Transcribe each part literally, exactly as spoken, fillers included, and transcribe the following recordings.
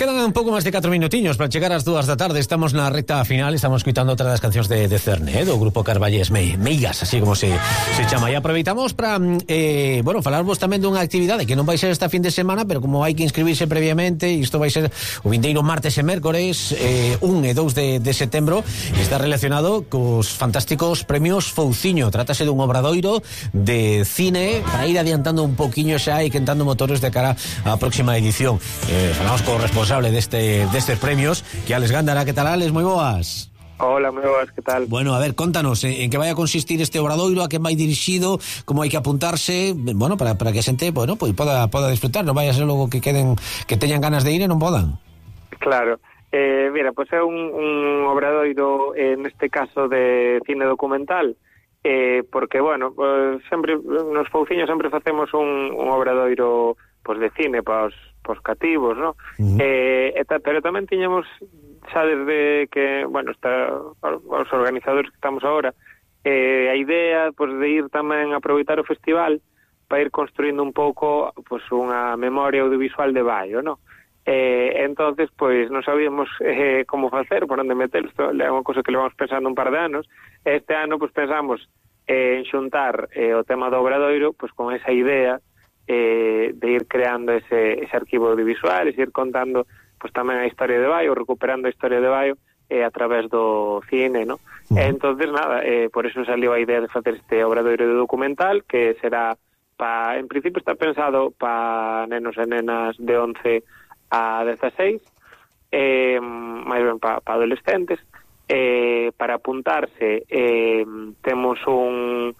quedan un pouco máis de catro minutiños para chegar ás dúas da tarde. Estamos na recta final, estamos escutando outra das cancións de, de Cerne, eh, do grupo Carballés Me, Meigas, así como se, se chama. E aproveitamos para, eh, bueno, falarvos tamén dunha actividade que non vai ser esta fin de semana, pero como hai que inscribirse previamente, isto vai ser o vindeiro martes e mércores, eh, un e dous de, de setembro, e está relacionado cos fantásticos premios Fouciño. Trátase dun obradoiro de cine para ir adiantando un poquinho xa e quentando motores de cara á próxima edición. Eh, falamos co responsable deste destes premios, que Alex Gándara. Que tal, Alex? Moi boas. Hola, moi boas, que tal? Bueno, a ver, contanos en, en que vai a consistir este obradoiro, a que vai dirixido, como hai que apuntarse, bueno, para, para que a xente, bueno, pues poda, poda disfrutar, non vai a ser logo que queden, que teñan ganas de ir e non podan. Claro, eh, mira, pois pues é un, un obradoiro, eh, neste caso de cine documental, eh, porque, bueno, pues sempre, nos Fouciños sempre facemos un, un obradoiro pues, de cine para os os cativos, ¿no? Uh-huh. eh, eta, pero tamén tiñamos xa desde que, bueno, está os organizadores que estamos agora, eh, a idea pues, de ir tamén a aproveitar o festival para ir construindo un pouco pues, unha memoria audiovisual de Baio, ¿no? Eh, entonces, pois, non sabíamos eh, como facer, por onde meter, isto é unha cosa que levamos pensando un par de anos. Este ano, pues, pensamos eh, en xuntar eh, o tema do obradoiro, pues, con esa idea Eh, de ir creando ese, ese arquivo audiovisual, e ir contando pues tamén a historia de Baio, recuperando a historia de Baio eh, a través do cine, ¿no? Uh-huh. E entonces nada, eh, por eso salió a idea de facer este obradoiro de documental, que será pa, en principio está pensado para nenos e nenas de once a dieciséis, eh, máis ben para pa adolescentes. Eh, para apuntarse eh, temos un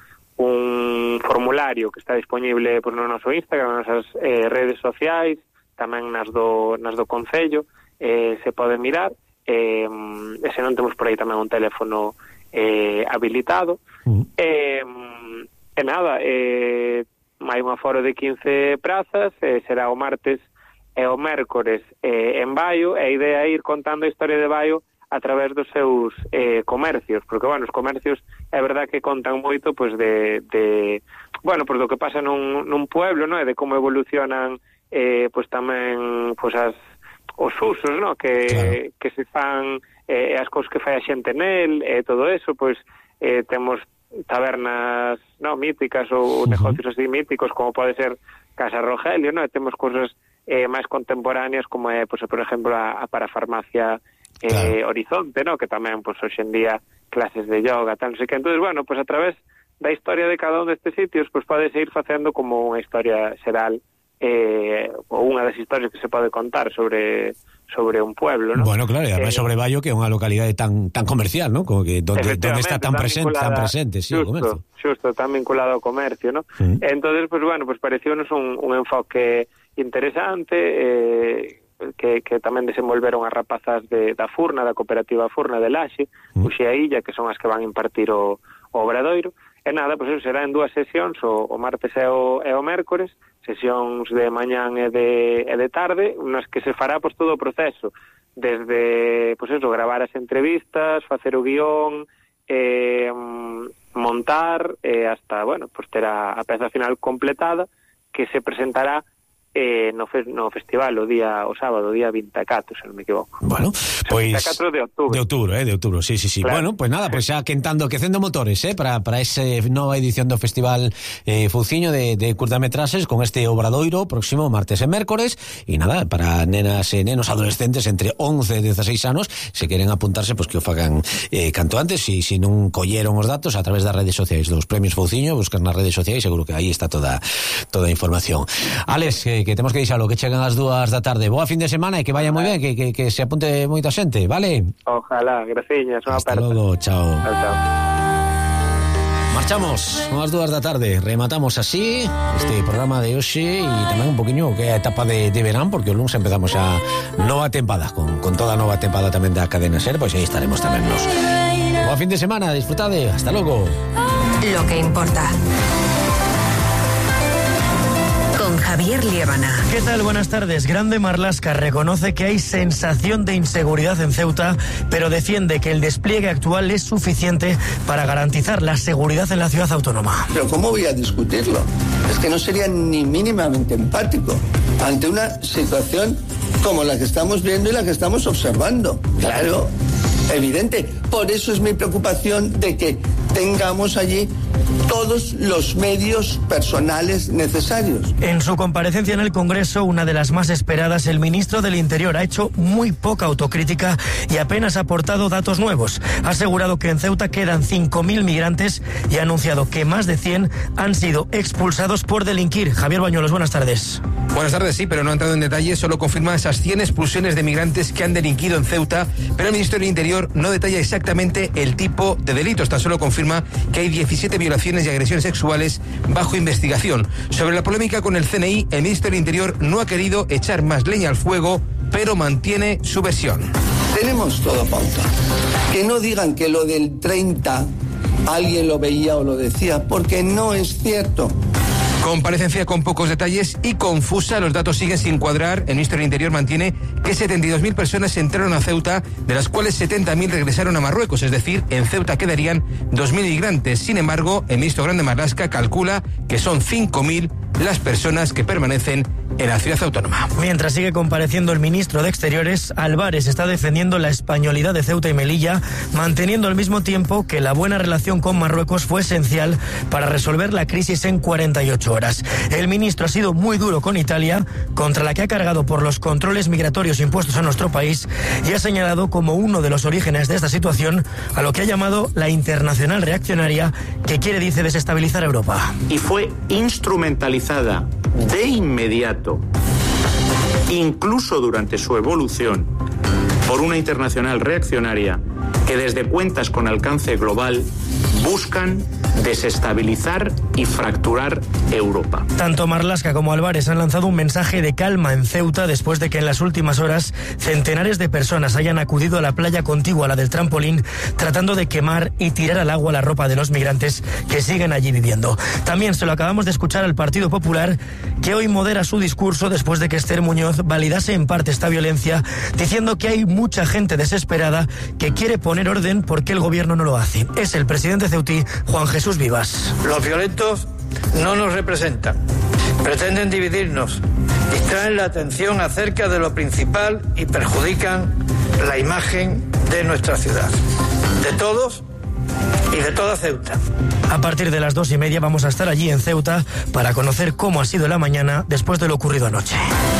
un formulario que está disponible pues, no noso Instagram, nas nosas eh, redes sociais, tamén nas do, nas do Concello, eh, se pode mirar, eh, e se non temos por aí tamén un teléfono eh, habilitado. Uh-huh. eh, e nada, eh, hai un aforo de quince prazas, eh, será o martes e o mércores eh, en Baio, e a idea é ir contando a historia de Baio a través dos seus eh, comercios, porque, bueno, os comercios é verdad que contan moito, pois, de, de bueno, pois do que pasa nun, nun pueblo, non? E de como evolucionan, eh, pois, tamén, pois, as, os usos, non? Que, claro, que se fan, eh, as cousas que fai a xente nel, e eh, todo eso, pois, eh, temos tabernas, non, míticas, ou uh-huh. negocios así míticos, como pode ser Casa Rogelio, non? E temos cousas eh, máis contemporáneas, como é, pois, por exemplo, a, a parafarmacia Eh, claro. Horizonte, ¿no? Que tamén, pues, hoxe en día clases de yoga, tal, non sei que. Entonces, bueno, pues a través da historia de cada un destes sitios, pues podes ir facendo como unha historia xeral, eh, ou unha das historias que se pode contar sobre sobre un pueblo, ¿no? Bueno, claro, e además eh, sobre Baio, que é unha localidade tan tan comercial, ¿no? Como que donde, donde está tan presente, tan presente, sí, justo, o comercio. Xusto, tan vinculado ao comercio, ¿no? Mm. Entonces, pues bueno, pues pareciónos un, un enfoque interesante, eh, que, que tamén desenvolveron as rapazas de, da Furna, da cooperativa Furna de Laxe, mm. Uxía Illa, que son as que van impartir o, o obradoiro. E nada, pois pues, será en dúas sesións, o, o martes e o, e o mércores, sesións de mañán e de, e de tarde, nas que se fará pois, todo o proceso, desde, pois pues, eso, gravar as entrevistas, facer o guión, eh, montar, eh, hasta, bueno, pois pues, ter a, a peza final completada, que se presentará Eh, no, fe, no festival o día o sábado, o día veinticuatro, se non me equivoco. Bueno, pois veinticuatro de outubro. De outubro, eh, de outubro, sí, sí, sí. Claro. Bueno, pues nada, pues xa quentando, quecendo motores, eh, para para ese nova edición do Festival eh, Fouciño de, de curtametraxes con este obradoiro próximo martes e mércores, e nada, para nenas e nenos adolescentes entre once e dieciséis anos, se queren apuntarse, pues que o fagan eh, canto antes, e se si non colleron os datos a través das redes sociais dos premios Fouciño, buscas nas redes sociais, seguro que aí está toda toda a información. Alex, eh, que temos que deixalo, que chegan as dúas da tarde. Boa fin de semana e que vaya moi ben, que, que, que se apunte moita xente, vale? Ojalá, graciñas, unha hasta aperta. Logo, chao. Chao, chao. Marchamos, unhas dúas da tarde, rematamos así este programa de hoxe e tamén un poquinho que é a etapa de, de verán, porque o lunes empezamos a nova tempada, con, con toda a nova tempada tamén da cadena SER, pois aí estaremos tamén nos. Boa fin de semana, disfrutade, hasta logo. Lo que importa. Con Javier Liébana. ¿Qué tal? Buenas tardes. Grande Marlaska reconoce que hay sensación de inseguridad en Ceuta, pero defiende que el despliegue actual es suficiente para garantizar la seguridad en la ciudad autónoma. Pero ¿cómo voy a discutirlo? Es que no sería ni mínimamente empático ante una situación como la que estamos viendo y la que estamos observando. Claro, evidente. Por eso es mi preocupación de que tengamos allí todos los medios personales necesarios. En su comparecencia en el Congreso, una de las más esperadas, el ministro del Interior ha hecho muy poca autocrítica y apenas ha aportado datos nuevos. Ha asegurado que en Ceuta quedan cinco mil migrantes y ha anunciado que más de cien han sido expulsados por delinquir. Javier Bañuelos, buenas tardes. Buenas tardes, sí, pero no ha entrado en detalles, solo confirma esas cien expulsiones de migrantes que han delinquido en Ceuta, pero el ministro del Interior no detalla exactamente el tipo de delitos, tan solo confirma que hay diecisiete violaciones y agresiones sexuales bajo investigación. Sobre la polémica con el C N I, el ministro del Interior no ha querido echar más leña al fuego, pero mantiene su versión. Tenemos todo pauta. Que no digan que lo del treinta alguien lo veía o lo decía, porque no es cierto. Comparecencia con pocos detalles y confusa. Los datos siguen sin cuadrar. El ministro del Interior mantiene que setenta y dos mil personas entraron a Ceuta, de las cuales setenta mil regresaron a Marruecos. Es decir, en Ceuta quedarían dos mil migrantes. Sin embargo, el ministro Grande Marlaska calcula que son cinco mil las personas que permanecen en la ciudad autónoma. Mientras sigue compareciendo el ministro de Exteriores, Álvarez está defendiendo la españolidad de Ceuta y Melilla, manteniendo al mismo tiempo que la buena relación con Marruecos fue esencial para resolver la crisis en cuarenta y ocho horas. El ministro ha sido muy duro con Italia, contra la que ha cargado por los controles migratorios impuestos a nuestro país, y ha señalado como uno de los orígenes de esta situación a lo que ha llamado la internacional reaccionaria, que quiere, dice, desestabilizar Europa. Y fue instrumentalizada de inmediato, incluso durante su evolución, por una internacional reaccionaria que desde cuentas con alcance global buscan desestabilizar y fracturar Europa. Tanto Marlaska como Álvarez han lanzado un mensaje de calma en Ceuta después de que en las últimas horas centenares de personas hayan acudido a la playa contigua a la del trampolín, tratando de quemar y tirar al agua la ropa de los migrantes que siguen allí viviendo. También se lo acabamos de escuchar al Partido Popular, que hoy modera su discurso después de que Esther Muñoz validase en parte esta violencia, diciendo que hay mucha gente desesperada que quiere poner orden porque el gobierno no lo hace. Es el presidente ceutí, Juan Jesús Vivas. Los violentos no nos representan, pretenden dividirnos, distraen la atención acerca de lo principal y perjudican la imagen de nuestra ciudad, de todos y de toda Ceuta. A partir de las dos y media vamos a estar allí en Ceuta para conocer cómo ha sido la mañana después de lo ocurrido anoche.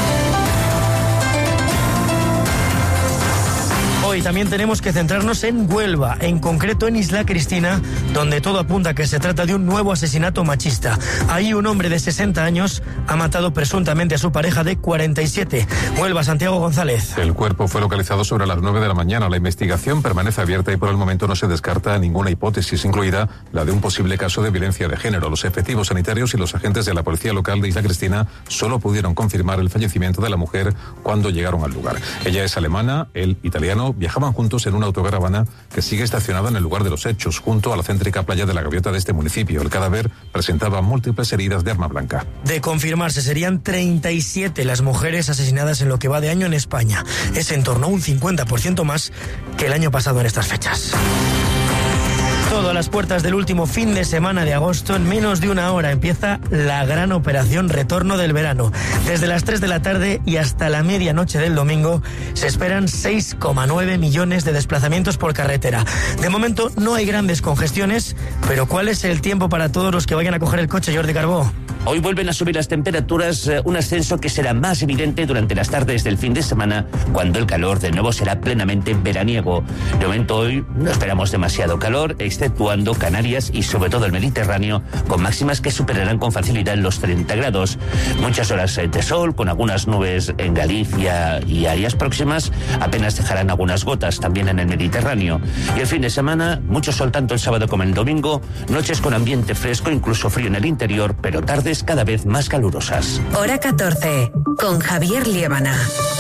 Hoy también tenemos que centrarnos en Huelva, en concreto en Isla Cristina, donde todo apunta a que se trata de un nuevo asesinato machista. Ahí un hombre de sesenta años ha matado presuntamente a su pareja de cuarenta y siete. Huelva, Santiago González. El cuerpo fue localizado sobre las nueve de la mañana. La investigación permanece abierta y por el momento no se descarta ninguna hipótesis, incluida la de un posible caso de violencia de género. Los efectivos sanitarios y los agentes de la policía local de Isla Cristina solo pudieron confirmar el fallecimiento de la mujer cuando llegaron al lugar. Ella es alemana, él italiano. Viajaban juntos en una autocaravana que sigue estacionada en el lugar de los hechos, junto a la céntrica playa de la Gaviota de este municipio. El cadáver presentaba múltiples heridas de arma blanca. De confirmarse, serían treinta y siete las mujeres asesinadas en lo que va de año en España. Es en torno a un cincuenta por ciento más que el año pasado en estas fechas. Todo a las puertas del último fin de semana de agosto. En menos de una hora empieza la gran operación Retorno del Verano. Desde las tres de la tarde y hasta la medianoche del domingo se esperan seis coma nueve millones de desplazamientos por carretera. De momento no hay grandes congestiones, pero ¿cuál es el tiempo para todos los que vayan a coger el coche, Jordi Carbó? Hoy vuelven a subir las temperaturas, un ascenso que será más evidente durante las tardes del fin de semana, cuando el calor de nuevo será plenamente veraniego. De momento hoy no esperamos demasiado calor, exceptuando Canarias y sobre todo el Mediterráneo, con máximas que superarán con facilidad los treinta grados. Muchas horas de sol, con algunas nubes en Galicia y áreas próximas, apenas dejarán algunas gotas también en el Mediterráneo. Y el fin de semana, mucho sol tanto el sábado como el domingo, noches con ambiente fresco, incluso frío en el interior, pero tardes cada vez más calurosas. Hora catorce, con Javier Liébana.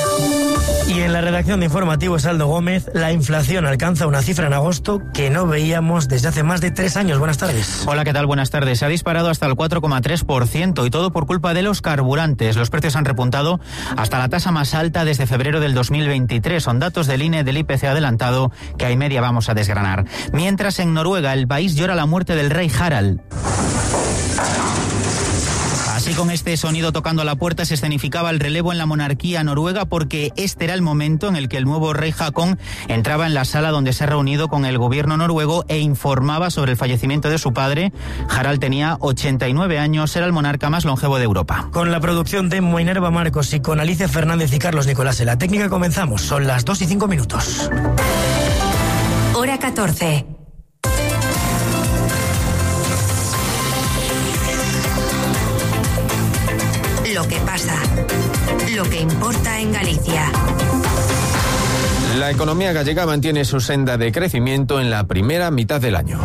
Y en la redacción de Informativo Saldo Gómez, la inflación alcanza una cifra en agosto que no veíamos desde hace más de tres años. Buenas tardes. Hola, ¿qué tal? Buenas tardes. Se ha disparado hasta el cuatro coma tres por ciento y todo por culpa de los carburantes. Los precios han repuntado hasta la tasa más alta desde febrero del dos mil veintitrés. Son datos del I N E del I P C adelantado que a y media vamos a desgranar. Mientras en Noruega el país llora la muerte del rey Harald. Así Así, con este sonido tocando la puerta, se escenificaba el relevo en la monarquía noruega, porque este era el momento en el que el nuevo rey Haakon entraba en la sala donde se ha reunido con el gobierno noruego e informaba sobre el fallecimiento de su padre. Harald tenía ochenta y nueve años, era el monarca más longevo de Europa. Con la producción de Minerva Marcos y con Alicia Fernández y Carlos Nicolás en la técnica comenzamos. Son las dos y cinco minutos. Hora catorce. Lo que pasa, lo que importa en Galicia. La economía gallega mantiene su senda de crecimiento en la primera mitad del año.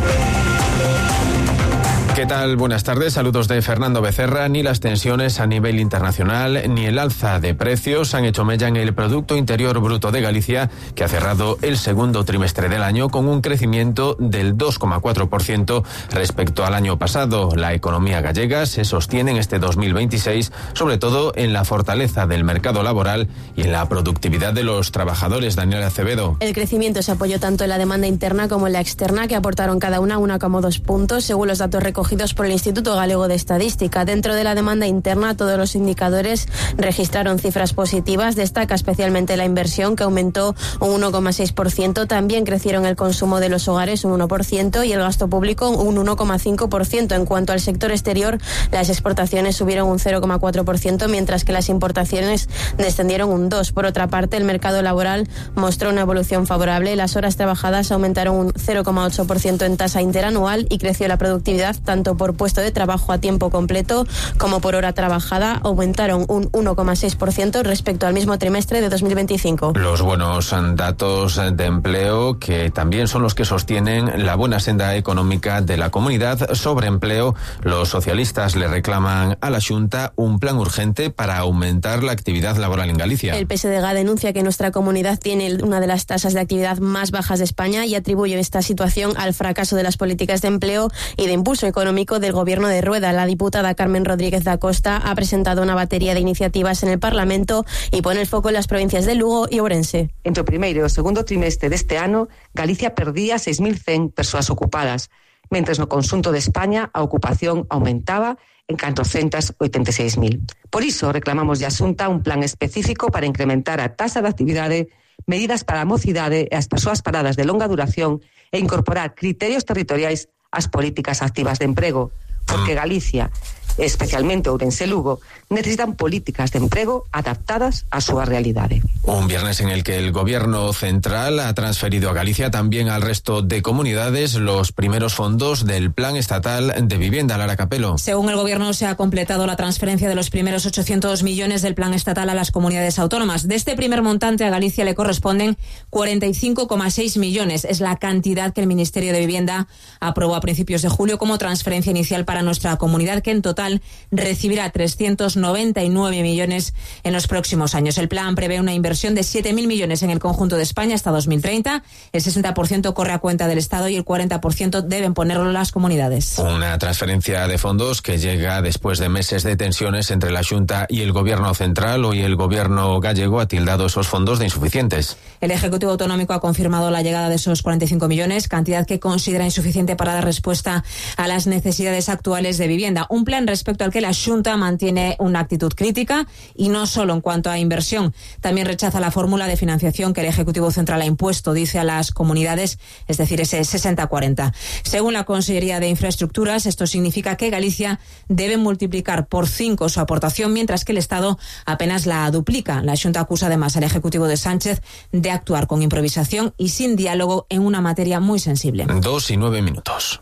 ¿Qué tal? Buenas tardes. Saludos de Fernando Becerra. Ni las tensiones a nivel internacional ni el alza de precios han hecho mella en el Producto Interior Bruto de Galicia, que ha cerrado el segundo trimestre del año con un crecimiento del dos coma cuatro por ciento respecto al año pasado. La economía gallega se sostiene en este dos mil veintiséis, sobre todo en la fortaleza del mercado laboral y en la productividad de los trabajadores. Daniel Acevedo. El crecimiento se apoyó tanto en la demanda interna como en la externa, que aportaron cada una uno coma dos puntos, según los datos recogidos por el Instituto Galego de Estadística. Dentro de la demanda interna, todos los indicadores registraron cifras positivas. Destaca especialmente la inversión, que aumentó un uno coma seis por ciento. También crecieron el consumo de los hogares un uno por ciento y el gasto público un uno coma cinco por ciento. En cuanto al sector exterior, las exportaciones subieron un cero coma cuatro por ciento, mientras que las importaciones descendieron un dos por ciento. Por otra parte, el mercado laboral mostró una evolución favorable. Las horas trabajadas aumentaron un cero coma ocho por ciento en tasa interanual y creció la productividad tanto por puesto de trabajo a tiempo completo como por hora trabajada. Aumentaron un uno coma seis por ciento respecto al mismo trimestre de dos mil veinticinco. Los buenos datos de empleo, que también son los que sostienen la buena senda económica de la comunidad. Sobre empleo, los socialistas le reclaman a la Xunta un plan urgente para aumentar la actividad laboral en Galicia. El P S D G denuncia que nuestra comunidad tiene una de las tasas de actividad más bajas de España y atribuye esta situación al fracaso de las políticas de empleo y de impulso económico del gobierno de Rueda. La diputada Carmen Rodríguez da Costa ha presentado una batería de iniciativas en el Parlamento y pone el foco en las provincias de Lugo y Ourense. Entre o primeiro e o segundo trimestre deste ano, Galicia perdía seis mil cen persoas ocupadas, mentres no conxunto de España a ocupación aumentaba en catorocientos ochenta e seis mil. Por iso reclamamos de Xunta un plan específico para incrementar a taxa de actividade, medidas para a mocidade e as persoas paradas de longa duración e incorporar criterios territoriais ás políticas activas de emprego, porque Galicia, especialmente Ourense e Lugo, necesitan políticas de emprego adaptadas a súa realidade. Un viernes en el que el gobierno central ha transferido a Galicia, también al resto de comunidades, los primeros fondos del Plan Estatal de Vivienda. Lara Capelo. Según el gobierno, se ha completado la transferencia de los primeros ochocientos millones del Plan Estatal a las comunidades autónomas. De este primer montante, a Galicia le corresponden cuarenta y cinco coma seis millones. Es la cantidad que el Ministerio de Vivienda aprobó a principios de julio como transferencia inicial para nuestra comunidad, que en total recibirá trescientos noventa y nueve millones en los próximos años. El plan prevé una inversión de siete mil millones en el conjunto de España hasta dos mil treinta. El sesenta por ciento corre a cuenta del Estado y el cuarenta por ciento deben ponerlo las comunidades. Una transferencia de fondos que llega después de meses de tensiones entre la Xunta y el gobierno central. Hoy el gobierno gallego ha tildado esos fondos de insuficientes. El Ejecutivo Autonómico ha confirmado la llegada de esos cuarenta y cinco millones, cantidad que considera insuficiente para dar respuesta a las necesidades actuales de vivienda. Un plan respecto al que la Xunta mantiene una actitud crítica, y no solo en cuanto a inversión. También rechaza la fórmula de financiación que el Ejecutivo Central ha impuesto, dice a las comunidades, es decir, ese sesenta cuarenta. Según la Consellería de Infraestructuras, esto significa que Galicia debe multiplicar por cinco su aportación, mientras que el Estado apenas la duplica. La Xunta acusa además al Ejecutivo de Sánchez de actuar con improvisación y sin diálogo en una materia muy sensible. Dos y nueve minutos.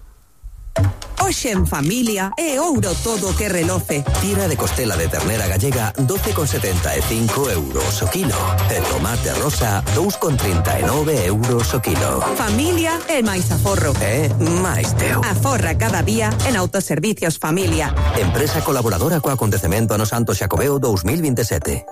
Hoxe en familia é ouro todo que reloce. Tira de costela de ternera gallega doce con setenta e cinco euros o kilo. E tomate rosa dous con trinta e nove euros o kilo. Familia é máis aforro. É máis teu. Aforra cada día en Autoservicios Familia. Empresa colaboradora co acontecemento ano Santo Xacobeo dos mil veintisiete.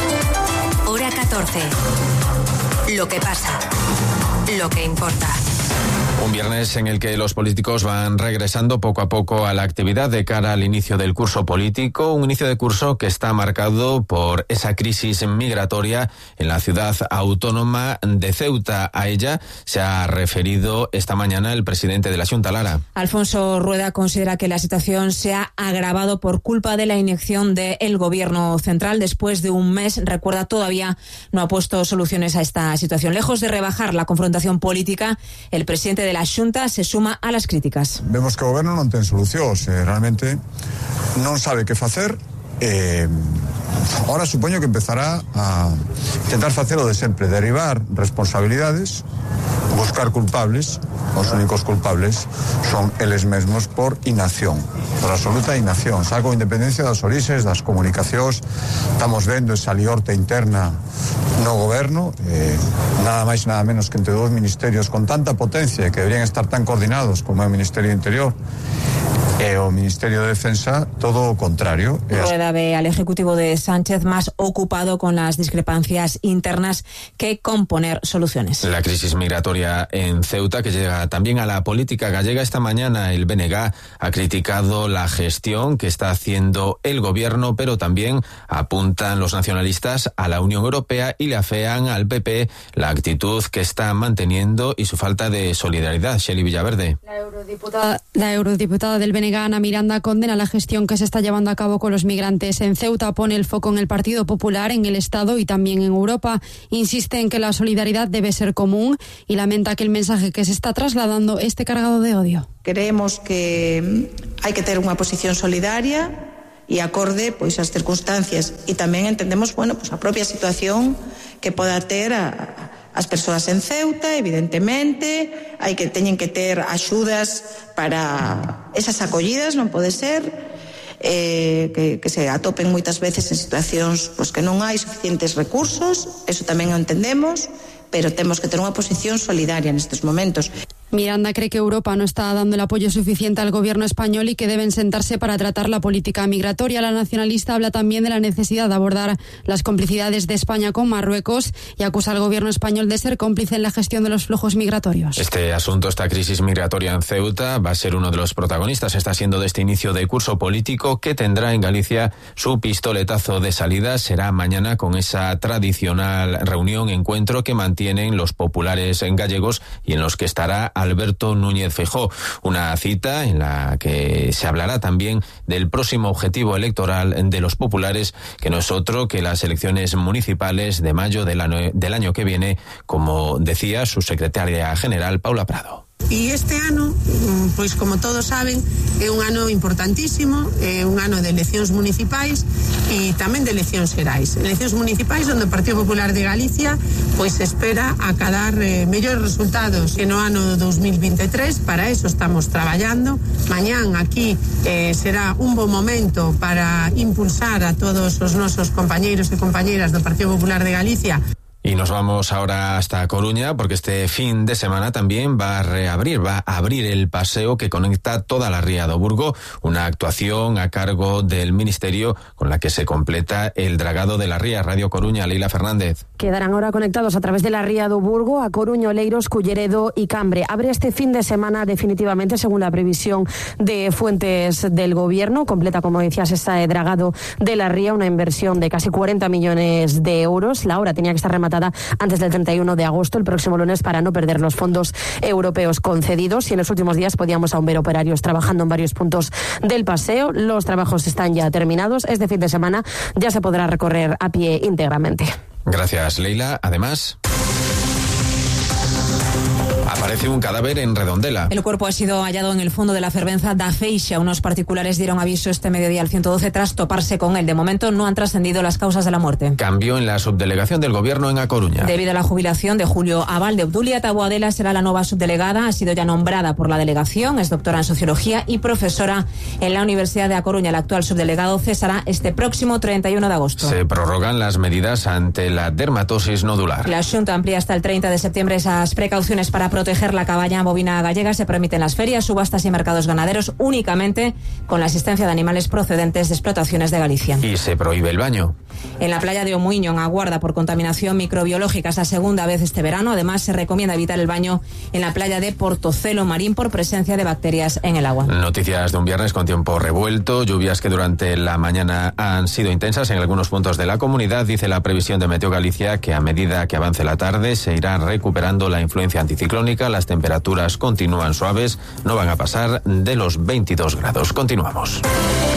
Hora catorce. Lo que pasa. Lo que importa. Un viernes en el que los políticos van regresando poco a poco a la actividad de cara al inicio del curso político, un inicio de curso que está marcado por esa crisis migratoria en la ciudad autónoma de Ceuta. A ella se ha referido esta mañana el presidente de la Xunta, Lara. Alfonso Rueda considera que la situación se ha agravado por culpa de la inyección del gobierno central. Después de un mes, recuerda, todavía no ha puesto soluciones a esta situación. Lejos de rebajar la confrontación política, el presidente de la Xunta se suma a las críticas. Vemos que o goberno non ten solución, se realmente non sabe que facer. Eh, ahora supoño que empezará a intentar facer o de sempre, derribar responsabilidades, buscar culpables. Os únicos culpables son eles mesmos por inacción, por absoluta inacción. Xa con independencia das orixes, das comunicacións, estamos vendo esa liorta interna no goberno, eh, nada máis nada menos que entre dous ministerios con tanta potencia que deberían estar tan coordinados como é o Ministerio de Interior e o Ministerio de Defensa, todo o contrario. Rueda ve al Ejecutivo de Sánchez más ocupado con las discrepancias internas que con poner soluciones. La crisis migratoria en Ceuta, que llega también a la política gallega. Esta mañana el B N G ha criticado la gestión que está haciendo el gobierno, pero también apuntan los nacionalistas a la Unión Europea y le afean al P P la actitud que está manteniendo y su falta de solidaridad. Shelley Villaverde. La eurodiputada, la eurodiputada del B N G, Ana Miranda, condena la gestión que se está llevando a cabo con los migrantes en Ceuta, pone el foco en el Partido Popular, en el Estado y también en Europa. Insiste en que la solidaridad debe ser común y lamenta que el mensaje que se está trasladando esté cargado de odio. Creemos que hai que ter unha posición solidaria e acorde pois as circunstancias, e tamén entendemos, bueno, pois a propia situación que poda ter a as persoas en Ceuta. Evidentemente, hai que teñen que ter axudas para esas acollidas, non pode ser eh, que, que se atopen moitas veces en situacións pois, que non hai suficientes recursos, eso tamén o entendemos, pero temos que ter unha posición solidaria nestes momentos. Miranda cree que Europa no está dando el apoyo suficiente al gobierno español y que deben sentarse para tratar la política migratoria. La nacionalista habla también de la necesidad de abordar las complicidades de España con Marruecos y acusa al gobierno español de ser cómplice en la gestión de los flujos migratorios. Este asunto, esta crisis migratoria en Ceuta, va a ser uno de los protagonistas, está siendo de este inicio de curso político que tendrá en Galicia su pistoletazo de salida. Será mañana con esa tradicional reunión, encuentro que mantienen los populares en gallegos y en los que estará Alberto Núñez Feijóo, una cita en la que se hablará también del próximo objetivo electoral de los populares, que no es otro que las elecciones municipales de mayo del año, del año que viene, como decía su secretaria general, Paula Prado. E este ano, pois como todos saben, é un ano importantísimo, é un ano de eleccións municipais e tamén de eleccións xerais. Eleccións municipais onde o Partido Popular de Galicia pois espera acadar eh, mellores resultados que no ano dos mil veintitrés. Para eso estamos traballando. Mañán aquí eh, será un bo momento para impulsar a todos os nosos compañeiros e compañeiras do Partido Popular de Galicia. Y nos vamos ahora hasta Coruña, porque este fin de semana también va a reabrir, va a abrir el paseo que conecta toda la Ría do Burgo, una actuación a cargo del Ministerio con la que se completa el dragado de la Ría. Radio Coruña, Leila Fernández. Quedarán ahora conectados a través de la Ría do Burgo a Coruña, Oleiros, Culleredo y Cambre. Abre este fin de semana definitivamente, según la previsión de fuentes del Gobierno. Completa, como decías, este dragado de la Ría, una inversión de casi cuarenta millones de euros. La obra tenía que estar rematada antes del treinta y uno de agosto, el próximo lunes, para no perder los fondos europeos concedidos. Y en los últimos días podíamos aún ver operarios trabajando en varios puntos del paseo. Los trabajos están ya terminados. Este fin de semana ya se podrá recorrer a pie íntegramente. Gracias, Leila. Además, aparece un cadáver en Redondela. El cuerpo ha sido hallado en el fondo de la fervenza da Feixa. Unos particulares dieron aviso este mediodía al ciento doce tras toparse con él. De momento no han trascendido las causas de la muerte. Cambio en la subdelegación del Gobierno en A Coruña. Debido a la jubilación de Julio Abalde, Obdulia Taboadela será la nueva subdelegada. Ha sido ya nombrada por la delegación. Es doctora en Sociología y profesora en la Universidad de A Coruña. El actual subdelegado cesará este próximo treinta y uno de agosto. Se prorrogan las medidas ante la dermatosis nodular. La Xunta amplía hasta el treinta de septiembre esas precauciones para proteger la caballa bovina gallega. Se permiten las ferias, subastas y mercados ganaderos únicamente con la asistencia de animales procedentes de explotaciones de Galicia. Y se prohíbe el baño. en la playa de Omuiño, en Aguarda, por contaminación microbiológica. Es la segunda vez este verano. Además, se recomienda evitar el baño en la playa de Portocelo Marín por presencia de bacterias en el agua. Noticias de un viernes con tiempo revuelto, lluvias que durante la mañana han sido intensas en algunos puntos de la comunidad. Dice la previsión de Meteo Galicia que a medida que avance la tarde se irá recuperando la influencia anticiclónica. Las temperaturas continúan suaves, no van a pasar de los veintidós grados. Continuamos.